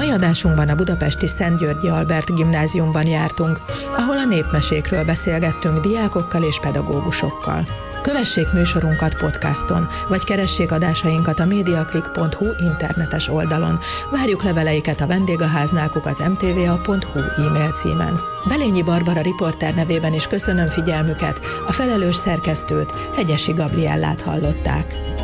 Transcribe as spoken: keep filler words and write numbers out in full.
Mai adásunkban a budapesti Szent Györgyi Albert Gimnáziumban jártunk, ahol a népmesékről beszélgettünk diákokkal és pedagógusokkal. Kövessék műsorunkat podcaston, vagy keressék adásainkat a mediaclick pont hu internetes oldalon. Várjuk leveleiket a vendégháznál kukac em té vé á pont hu e-mail címen. Belényi Barbara riporter nevében is köszönöm figyelmüket, a felelős szerkesztőt, Hegyesi Gabriellát hallották.